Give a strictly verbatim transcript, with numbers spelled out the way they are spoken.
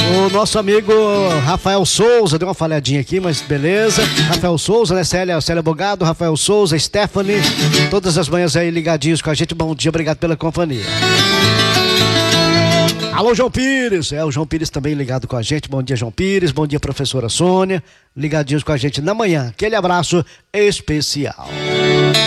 O nosso amigo Rafael Souza, deu uma falhadinha aqui, mas beleza. Rafael Souza, né? Célia, Célia Bogado, Rafael Souza, Stephanie, todas as manhãs aí ligadinhos com a gente. Bom dia, obrigado pela companhia. Alô, João Pires, é o João Pires também ligado com a gente. Bom dia, João Pires, bom dia, professora Sônia, ligadinhos com a gente na manhã. Aquele abraço especial.